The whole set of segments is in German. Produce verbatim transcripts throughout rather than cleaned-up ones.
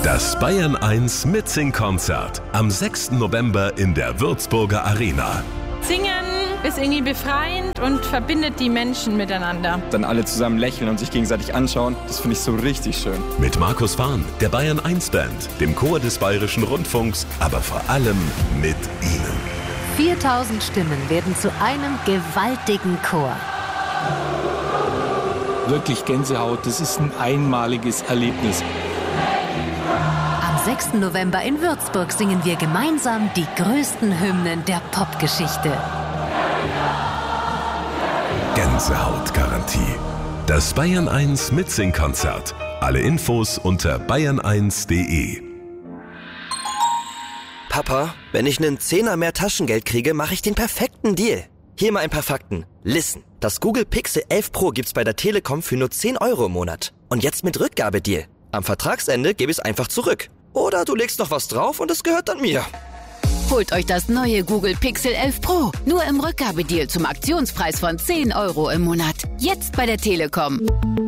Das Bayern eins Mitsing-Konzert am sechsten November in der Würzburger Arena. Singen ist irgendwie befreiend und verbindet die Menschen miteinander. Dann alle zusammen lächeln und sich gegenseitig anschauen, das finde ich so richtig schön. Mit Markus Fahn, der Bayern eins Band, dem Chor des Bayerischen Rundfunks, aber vor allem mit Ihnen. viertausend Stimmen werden zu einem gewaltigen Chor. Wirklich Gänsehaut, das ist ein einmaliges Erlebnis. Am sechsten November in Würzburg singen wir gemeinsam die größten Hymnen der Popgeschichte. Gänsehautgarantie. Das Bayern eins Mitsing-Konzert. Alle Infos unter bayern eins punkt de. Papa, wenn ich einen Zehner mehr Taschengeld kriege, mache ich den perfekten Deal. Hier mal ein paar Fakten. Listen, das Google Pixel elf Pro gibt's bei der Telekom für nur zehn Euro im Monat. Und jetzt mit Rückgabedeal. Am Vertragsende gebe ich es einfach zurück. Oder du legst noch was drauf und es gehört dann mir. Holt euch das neue Google Pixel elf Pro. Nur im Rückgabedeal zum Aktionspreis von zehn Euro im Monat. Jetzt bei der Telekom.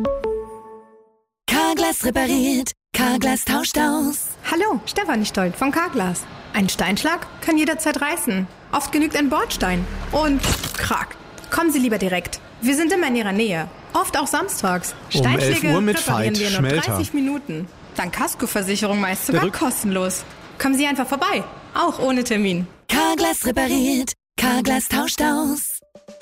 Carglass repariert. Carglass tauscht aus. Hallo, Stefanie Stolt von Carglass. Ein Steinschlag kann jederzeit reißen. Oft genügt ein Bordstein. Und krack. Kommen Sie lieber direkt. Wir sind immer in Ihrer Nähe. Oft auch samstags. Steinschläge um elf Uhr mit reparieren Veit, wir nur Schmelter. dreißig Minuten. Dann Kaskoversicherung meist sogar Verrückt. kostenlos. Kommen Sie einfach vorbei. Auch ohne Termin. Carglass repariert. Carglass tauscht aus.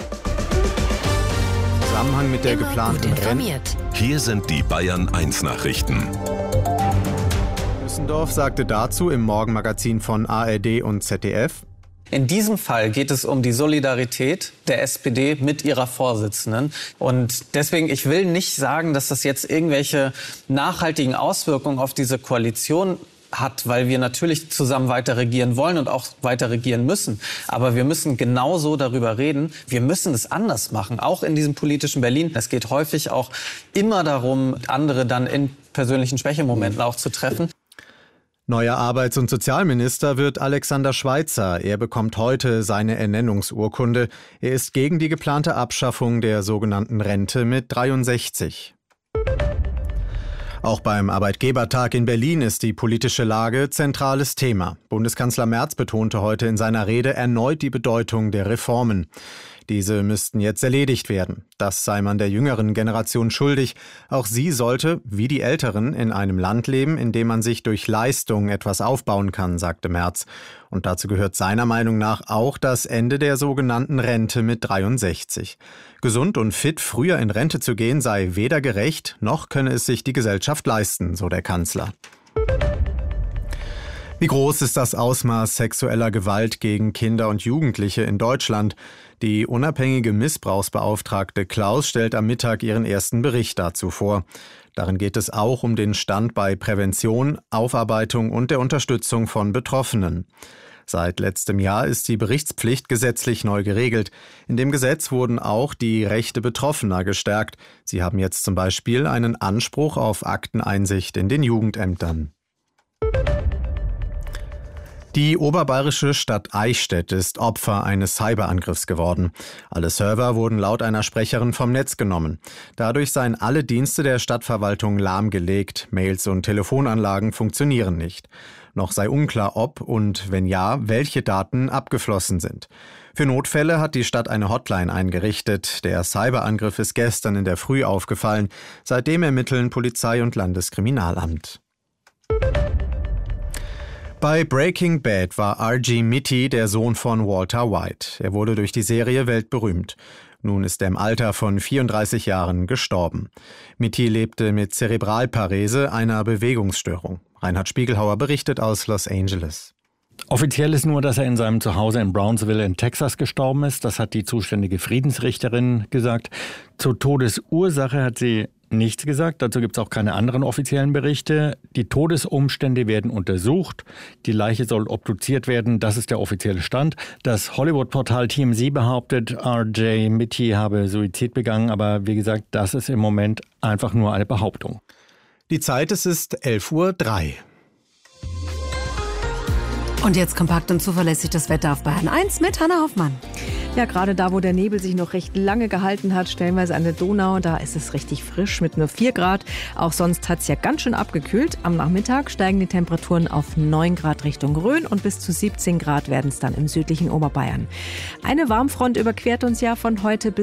Im Zusammenhang mit der Immer geplanten gut Rennen. informiert. Hier sind die Bayern eins Nachrichten. Düsseldorf sagte dazu im Morgenmagazin von A R D und Z D F: In diesem Fall geht es um die Solidarität der S P D mit ihrer Vorsitzenden. Und deswegen, ich will nicht sagen, dass das jetzt irgendwelche nachhaltigen Auswirkungen auf diese Koalition hat, weil wir natürlich zusammen weiter regieren wollen und auch weiter regieren müssen. Aber wir müssen genauso darüber reden. Wir müssen es anders machen, auch in diesem politischen Berlin. Es geht häufig auch immer darum, andere dann in persönlichen Schwächemomenten auch zu treffen. Neuer Arbeits- und Sozialminister wird Alexander Schweitzer. Er bekommt heute seine Ernennungsurkunde. Er ist gegen die geplante Abschaffung der sogenannten Rente mit dreiundsechzig. Auch beim Arbeitgebertag in Berlin ist die politische Lage zentrales Thema. Bundeskanzler Merz betonte heute in seiner Rede erneut die Bedeutung der Reformen. Diese müssten jetzt erledigt werden. Das sei man der jüngeren Generation schuldig. Auch sie sollte, wie die Älteren, in einem Land leben, in dem man sich durch Leistung etwas aufbauen kann, sagte Merz. Und dazu gehört seiner Meinung nach auch das Ende der sogenannten Rente mit dreiundsechzig. Gesund und fit früher in Rente zu gehen sei weder gerecht, noch könne es sich die Gesellschaft leisten, so der Kanzler. Wie groß ist das Ausmaß sexueller Gewalt gegen Kinder und Jugendliche in Deutschland? Die unabhängige Missbrauchsbeauftragte Klaus stellt am Mittag ihren ersten Bericht dazu vor. Darin geht es auch um den Stand bei Prävention, Aufarbeitung und der Unterstützung von Betroffenen. Seit letztem Jahr ist die Berichtspflicht gesetzlich neu geregelt. In dem Gesetz wurden auch die Rechte Betroffener gestärkt. Sie haben jetzt zum Beispiel einen Anspruch auf Akteneinsicht in den Jugendämtern. Die oberbayerische Stadt Eichstätt ist Opfer eines Cyberangriffs geworden. Alle Server wurden laut einer Sprecherin vom Netz genommen. Dadurch seien alle Dienste der Stadtverwaltung lahmgelegt. Mails und Telefonanlagen funktionieren nicht. Noch sei unklar, ob und wenn ja, welche Daten abgeflossen sind. Für Notfälle hat die Stadt eine Hotline eingerichtet. Der Cyberangriff ist gestern in der Früh aufgefallen. Seitdem ermitteln Polizei und Landeskriminalamt. Bei Breaking Bad war R G Mitty der Sohn von Walter White. Er wurde durch die Serie weltberühmt. Nun ist er im Alter von vierunddreißig Jahren gestorben. Mitty lebte mit Zerebralparese, einer Bewegungsstörung. Reinhard Spiegelhauer berichtet aus Los Angeles. Offiziell ist nur, dass er in seinem Zuhause in Brownsville in Texas gestorben ist. Das hat die zuständige Friedensrichterin gesagt. Zur Todesursache hat sie nichts gesagt. Dazu gibt es auch keine anderen offiziellen Berichte. Die Todesumstände werden untersucht. Die Leiche soll obduziert werden. Das ist der offizielle Stand. Das Hollywood-Portal T M Z behauptet, R J Mitty habe Suizid begangen. Aber wie gesagt, das ist im Moment einfach nur eine Behauptung. Die Zeit, es ist elf Uhr drei. Und jetzt kompakt und zuverlässig das Wetter auf Bayern eins mit Hanna Hoffmann. Ja, gerade da, wo der Nebel sich noch recht lange gehalten hat, stellenweise an der Donau, da ist es richtig frisch mit nur vier Grad. Auch sonst hat es ja ganz schön abgekühlt. Am Nachmittag steigen die Temperaturen auf neun Grad Richtung Rhön und bis zu siebzehn Grad werden es dann im südlichen Oberbayern. Eine Warmfront überquert uns ja von heute bis